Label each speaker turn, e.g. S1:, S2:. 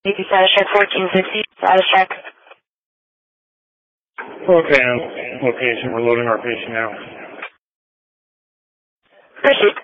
S1: Maybe status check 1460. Status check.
S2: Okay, on location. We're loading our patient now.
S1: Proceed.